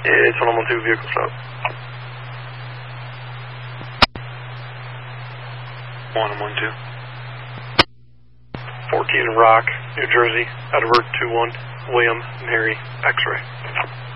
It's 112 vehicle stop. 112. 14 Rock, New Jersey, out of Route 21, William Mary X-ray.